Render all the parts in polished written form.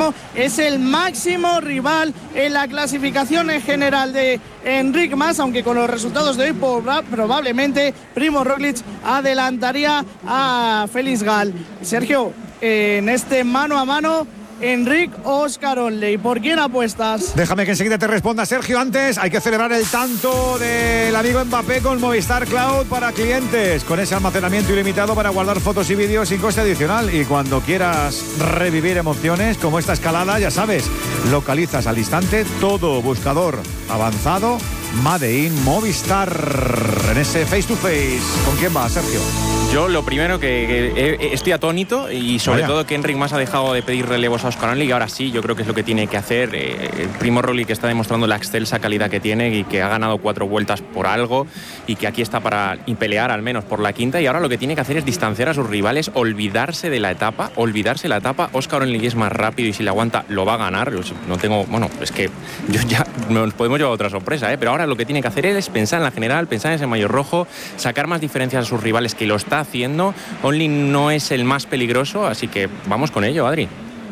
mismo es el máximo rival en la clasificación en general de Enric Mas, aunque con los resultados de hoy probablemente Primo Roglic adelantaría a Félix Gall. Sergio, en este mano a mano, Enric o Óscar Onley, ¿por quién apuestas? Déjame que enseguida te responda, Sergio. Antes hay que celebrar el tanto del amigo Mbappé con Movistar Cloud para clientes, con ese almacenamiento ilimitado para guardar fotos y vídeos sin coste adicional. Y cuando quieras revivir emociones como esta escalada, ya sabes, localizas al instante todo. Buscador avanzado Made in Movistar en ese face to face. ¿Con quién va, Sergio? Yo lo primero que estoy atónito, y sobre todo que Enric Mas ha dejado de pedir relevos a Óscar Onley, y ahora sí, yo creo que es lo que tiene que hacer. Primo Roglic está demostrando la excelsa calidad que tiene y que ha ganado 4 vueltas por algo y que aquí está para pelear al menos por la quinta, y ahora lo que tiene que hacer es distanciar a sus rivales, olvidarse la etapa. Óscar Onley es más rápido y si le aguanta lo va a ganar. No tengo, bueno, es que yo ya nos podemos llevar otra sorpresa, pero ahora lo que tiene que hacer es pensar en la general, pensar en ese maillot rojo, sacar más diferencias a sus rivales, que lo está haciendo. Onley no es el más peligroso, así que vamos con ello, Adri.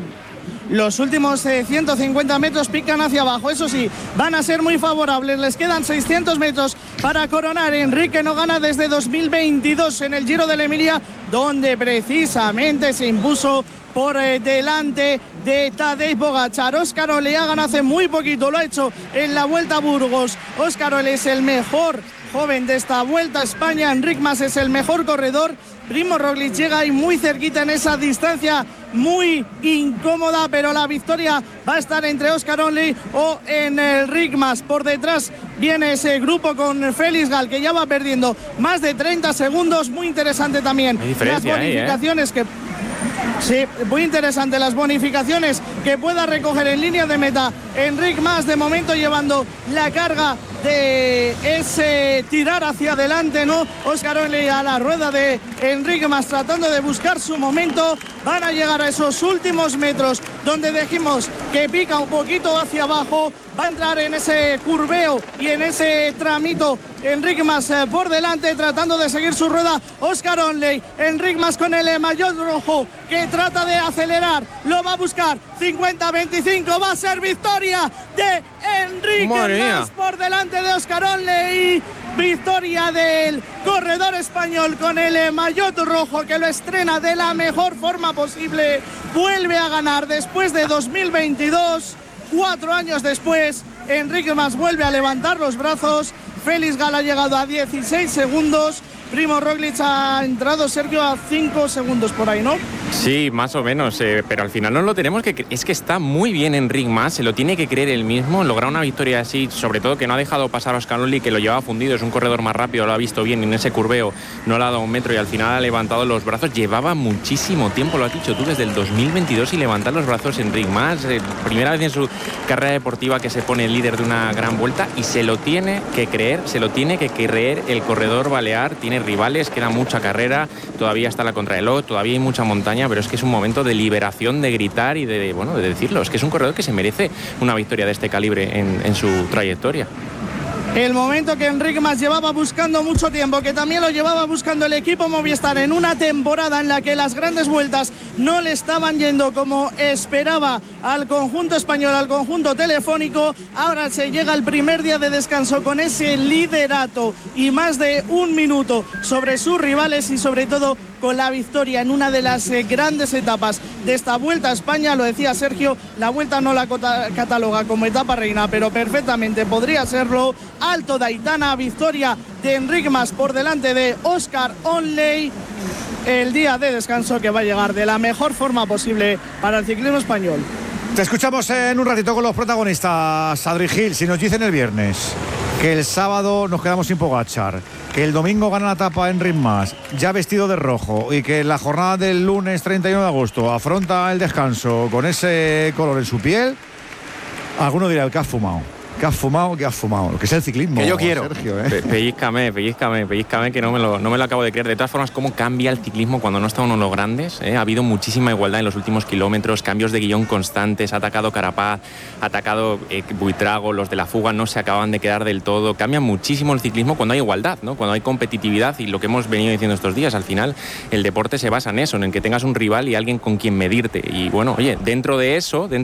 Los últimos 150 metros pican hacia abajo, eso sí, van a ser muy favorables. Les quedan 600 metros para coronar. Enrique no gana desde 2022 en el Giro de la Emilia, donde precisamente se impuso por delante de Tadej Pogačar. Óscar Onley ha ganado hace muy poquito, lo ha hecho en la Vuelta a Burgos. Óscar Onley es el mejor joven de esta Vuelta a España. Enric Mas es el mejor corredor. Primo Roglic llega ahí muy cerquita en esa distancia muy incómoda, pero la victoria va a estar entre Óscar Onley o Enric Mas. Por detrás viene ese grupo con Félix Gall, que ya va perdiendo más de 30 segundos. Muy interesante también las bonificaciones que... Sí, muy interesante las bonificaciones que pueda recoger en línea de meta Enric Mas, de momento llevando la carga de ese tirar hacia adelante, ¿no? Óscar Onley a la rueda de Enric Mas tratando de buscar su momento. Van a llegar a esos últimos metros donde dijimos que pica un poquito hacia abajo. Va a entrar en ese curveo y en ese tramito Enric Mas por delante, tratando de seguir su rueda Óscar Onley. Enric Mas con el maillot rojo, que trata de acelerar, lo va a buscar. 50-25, va a ser victoria de Enric Mas por delante de Óscar Onley. Victoria del corredor español con el maillot rojo, que lo estrena de la mejor forma posible. Vuelve a ganar después de 2022. 4 años después, Enric Mas vuelve a levantar los brazos. Félix Gall ha llegado a 16 segundos. Primo Roglic ha entrado, Sergio, a 5 segundos por ahí, ¿no? Sí, más o menos, pero al final no lo tenemos que... Es que está muy bien Enric Mas, se lo tiene que creer él mismo. Lograr una victoria así, sobre todo que no ha dejado pasar a Óscar Onley, que lo llevaba fundido, es un corredor más rápido, lo ha visto bien, y en ese curveo no le ha dado un metro y al final ha levantado los brazos. Llevaba muchísimo tiempo, lo has dicho tú, desde el 2022, y levantar los brazos Enric Mas. Primera vez en su carrera deportiva que se pone líder de una gran vuelta, y se lo tiene que creer el corredor balear. Tiene rivales, queda mucha carrera, todavía está la contrarreloj, todavía hay mucha montaña, pero es que es un momento de liberación, de gritar y de decirlo. Es que es un corredor que se merece una victoria de este calibre en su trayectoria. El momento que Enric Mas llevaba buscando mucho tiempo, que también lo llevaba buscando el equipo Movistar en una temporada en la que las grandes vueltas no le estaban yendo como esperaba al conjunto español, al conjunto telefónico. Ahora se llega el primer día de descanso con ese liderato y más de 1 minuto sobre sus rivales, y sobre todo con la victoria en una de las grandes etapas de esta Vuelta a España. Lo decía Sergio, la Vuelta no la cataloga como etapa reina, pero perfectamente podría serlo. Alto de Aitana, victoria de Enric Mas por delante de Óscar Onley. El día de descanso que va a llegar de la mejor forma posible para el ciclismo español. Te escuchamos en un ratito con los protagonistas. Adri Gil, si nos dicen el viernes que el sábado nos quedamos sin Pogačar, que el domingo gana la etapa Enric Mas, ya vestido de rojo, y que en la jornada del lunes 31 de agosto afronta el descanso con ese color en su piel, alguno dirá: el que has fumado. ¿Qué has fumado? ¿Qué has fumado? Lo que es el ciclismo. Que yo quiero. Sergio, Pellízcame, que no me lo acabo de creer. De todas formas, cómo cambia el ciclismo cuando no está uno de los grandes. Ha habido muchísima igualdad en los últimos kilómetros, cambios de guión constantes, ha atacado Carapaz, ha atacado Buitrago, los de la fuga no se acaban de quedar del todo. Cambia muchísimo el ciclismo cuando hay igualdad, ¿no? Cuando hay competitividad, y lo que hemos venido diciendo estos días, al final el deporte se basa en eso, en que tengas un rival y alguien con quien medirte. Y bueno, oye, dentro de eso,